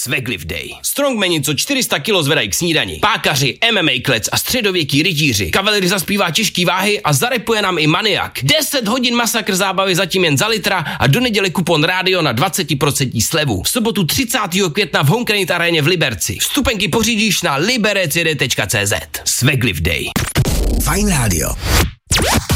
Swagliv Day. Strongmani, co 400 kg zvedají k snídani. Pákaři, MMA klec a středověký rytíři. Kavalery zaspívá těžký váhy a zarepuje nám i Maniak. 10 hodin masakr zábavy zatím jen za litra a do neděle kupon rádio na 20% slevu. V sobotu 30. května v Homecredit aréně v Liberci. Vstupenky pořídíš na liberecd.cz. Swagliv Day. Fajn rádio.